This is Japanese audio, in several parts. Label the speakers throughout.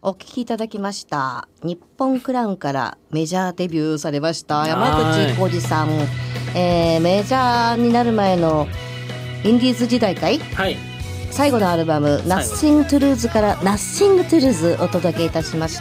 Speaker 1: お聴きいただきました日本クラウンからメジャーデビューされました山口浩二さん、メジャーになる前のインディーズ時代かい、
Speaker 2: はい、
Speaker 1: 最後のアルバム Nothing to Lose から Nothing to Lose お届けいたしました。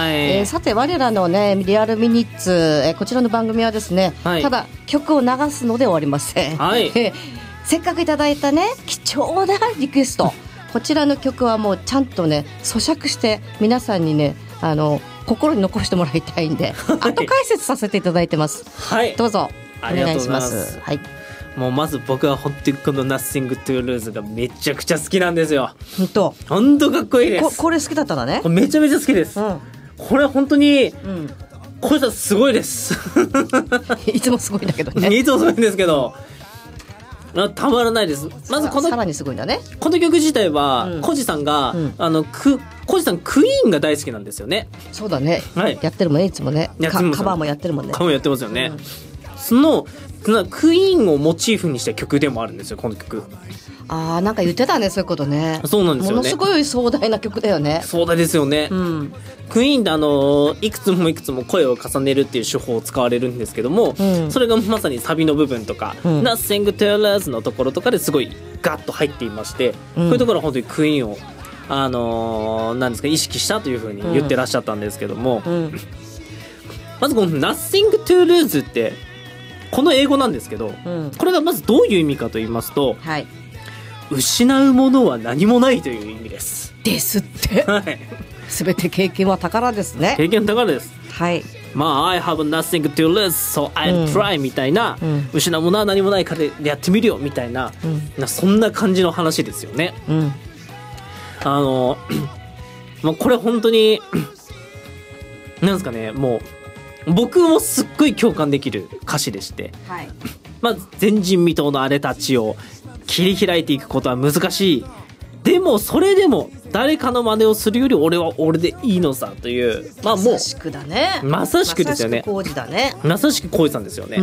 Speaker 1: さて我らのねリアルミニッツ、こちらの番組はですね、はい、ただ曲を流すので終わりません、はい、せっかくいただいたね貴重なリクエストこちらの曲はもうちゃんとね咀嚼して皆さんにね心に残してもらいたいんで、はい、後解説させていただいてます、はい、どうぞお願いします。はい、
Speaker 2: もうまず僕は本当にこの Nothing to Lose がめちゃくちゃ好きなんですよ。本当かっこいいです。
Speaker 1: これ好きだったんだね。
Speaker 2: めちゃめちゃ好きです、うん、これは本当に、これさすごいです
Speaker 1: いつもすごいんだけどね。
Speaker 2: いつもすごいんですけどたまらないです。まず
Speaker 1: さらにすごいんだね。
Speaker 2: この曲自体はコジさんが、コジさんクイーンが大好きなんですよね。
Speaker 1: そうだね、はい、やってるもんねいつもね。カバーもやってるもんね。
Speaker 2: カバーもやってますよね、そのクイーンをモチーフにした曲でもあるんですよこの曲。
Speaker 1: なんか言ってたねそういうことね。
Speaker 2: そうなんですよね。
Speaker 1: ものすごい壮大な曲だよね。
Speaker 2: 壮大ですよね、クイーンっていくつもいくつも声を重ねるっていう手法を使われるんですけども、それがまさにサビの部分とか、Nothing to Lose のところとかですごいガッと入っていまして、こういうところは本当にクイーンをなんですか意識したというふうに言ってらっしゃったんですけども、まずこの Nothing to Lose ってこの英語なんですけど、これがまずどういう意味かと言いますと、はい、失うものは何もないという意味です。
Speaker 1: ですって。はい。全て経験は宝ですね。
Speaker 2: 経験は宝です。
Speaker 1: はい。
Speaker 2: I have nothing to lose, so I'll try みたいな、失うものは何もないからやってみるよみたいな、そんな感じの話ですよね。これ本当になんですかね、もう僕もすっごい共感できる歌詞でして、はい、まず前人未到の荒れた地を切り開いていくことは難しい。でもそれでも誰かの真似をするより俺は俺でいいのさという、もう
Speaker 1: まさしくだね。
Speaker 2: まさしくですよね。
Speaker 1: まさしく浩二だね。
Speaker 2: まさしく浩二さんですよね。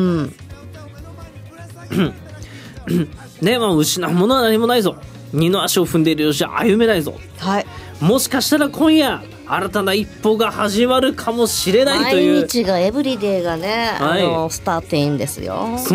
Speaker 2: ね、失うものは何もないぞ。二の足を踏んでいるようじゃ歩めないぞ。はい。もしかしたら今夜新たな一歩が始まるかもしれないという。
Speaker 1: 毎日がエブリデイがね、スターテインですよ。